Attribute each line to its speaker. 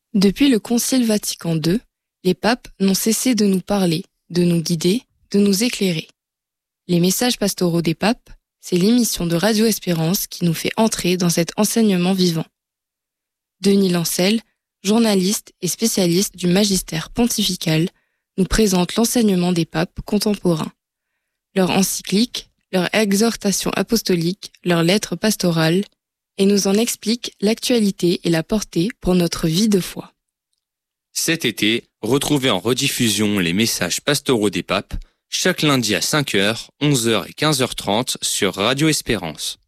Speaker 1: Depuis le Concile Vatican II, les papes n'ont cessé de nous parler, de nous guider, de nous éclairer. Les messages pastoraux des papes, c'est l'émission de Radio Espérance qui nous fait entrer dans cet enseignement vivant. Denis Lancel, journaliste et spécialiste du magistère pontifical, nous présente l'enseignement des papes contemporains. Leur encyclique, leur exhortation apostolique, leurs lettres pastorales, et nous en explique l'actualité et la portée pour notre vie de foi.
Speaker 2: Cet été, retrouvez en rediffusion les messages pastoraux des papes chaque lundi à 5h, 11h et 15h30 sur Radio Espérance.